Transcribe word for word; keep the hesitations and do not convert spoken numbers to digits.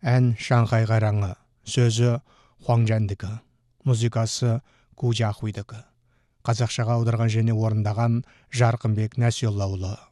Ән Шанхай қараңы, сөзі Хуаңжәндікі, музыкасы Ку Жахуйдікі. Қазақшаға аударған және орындаған Жарқынбек Нәсиоллаұлы.